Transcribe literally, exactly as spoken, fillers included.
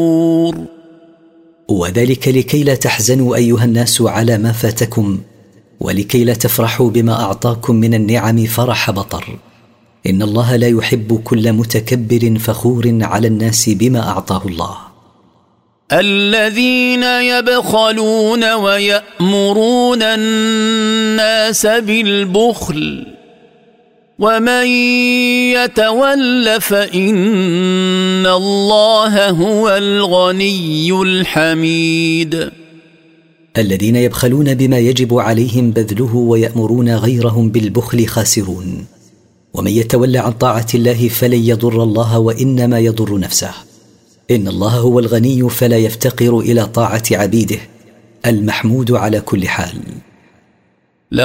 وذلك لكي لا تحزنوا أيها الناس على ما فاتكم، ولكي لا تفرحوا بما أعطاكم من النعم فرح بطر. إن الله لا يحب كل متكبر فخور على الناس بما أعطاه الله. الذين يبخلون ويأمرون الناس بالبخل ومن يتول فإن الله هو الغني الحميد. الذين يبخلون بما يجب عليهم بذله ويأمرون غيرهم بالبخل خاسرون. ومن يتولى عن طاعة الله فلن يضر الله وإنما يضر نفسه. إن الله هو الغني فلا يفتقر إلى طاعة عبيده، المحمود على كل حال.